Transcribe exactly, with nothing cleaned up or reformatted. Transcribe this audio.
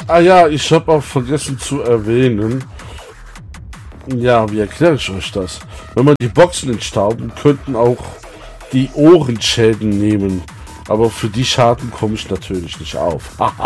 Ah ja, ich habe auch vergessen zu erwähnen. Ja, wie erkläre ich euch das? Wenn man die Boxen entstauben, könnten auch die Ohren Schäden nehmen. Aber für die Schaden komme ich natürlich nicht auf.